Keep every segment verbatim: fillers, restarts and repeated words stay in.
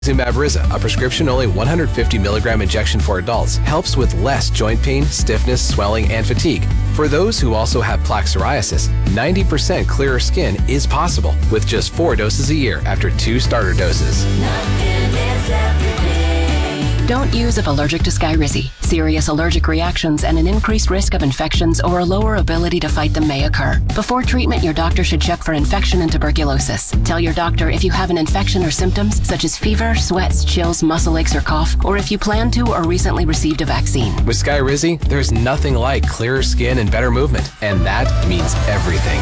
Riza, a prescription-only one hundred fifty milligram injection for adults, helps with less joint pain, stiffness, swelling, and fatigue. For those who also have plaque psoriasis, ninety percent clearer skin is possible with just four doses a year after two starter doses. Don't use if allergic to Skyrizi. Serious allergic reactions and an increased risk of infections or a lower ability to fight them may occur. Before treatment, your doctor should check for infection and tuberculosis. Tell your doctor if you have an infection or symptoms such as fever, sweats, chills, muscle aches, or cough, or if you plan to or recently received a vaccine. With Skyrizi, there's nothing like clearer skin and better movement, and that means everything.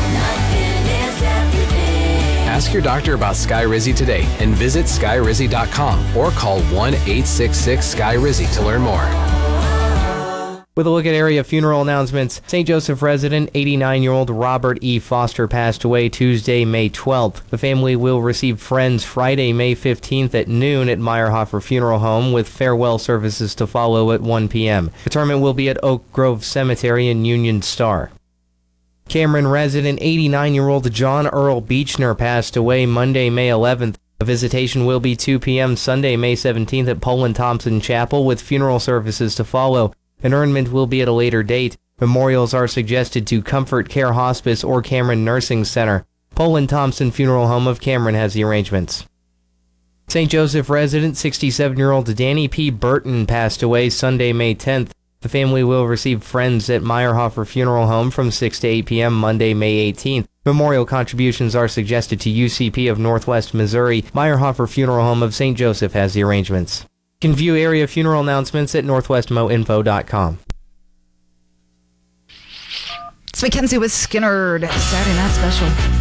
Ask your doctor about Skyrizi today and visit skyrizi dot com or call one eight six six Sky Rizzy to learn more. With a look at area funeral announcements, Saint Joseph resident eighty-nine-year-old Robert E. Foster passed away Tuesday, May twelfth. The family will receive friends Friday, May fifteenth at noon at Meyerhofer Funeral Home with farewell services to follow at one p.m. Interment will be at Oak Grove Cemetery in Union Star. Cameron resident eighty-nine-year-old John Earl Beechner passed away Monday, May eleventh. The visitation will be two p.m. Sunday, May seventeenth at Poland Thompson Chapel with funeral services to follow. Interment will be at a later date. Memorials are suggested to Comfort Care Hospice or Cameron Nursing Center. Poland Thompson Funeral Home of Cameron has the arrangements. Saint Joseph resident sixty-seven-year-old Danny P. Burton passed away Sunday, May tenth. The family will receive friends at Meyerhofer Funeral Home from six to eight p.m. Monday, May eighteenth. Memorial contributions are suggested to U C P of Northwest Missouri. Meyerhofer Funeral Home of Saint Joseph has the arrangements. You can view area funeral announcements at northwest mo info dot com. It's Mackenzie with Skinnerd, Saturday Night Special.